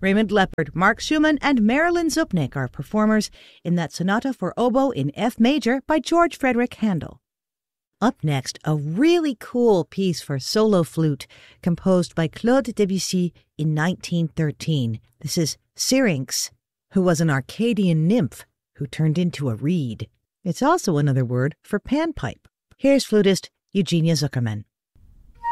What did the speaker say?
Raymond Leppard, Mark Schumann, and Marilyn Zupnik are performers in that sonata for oboe in F major by George Frederick Handel. Up next, a really cool piece for solo flute composed by Claude Debussy in 1913. This is Syrinx, who was an Arcadian nymph who turned into a reed. It's also another word for panpipe. Here's flutist Eugenia Zuckerman.